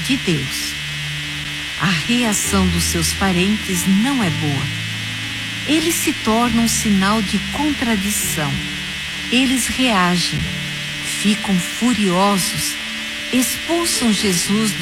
de Deus. A reação dos seus parentes não é boa. Eles se tornam um sinal de contradição. Eles reagem, ficam furiosos, expulsam Jesus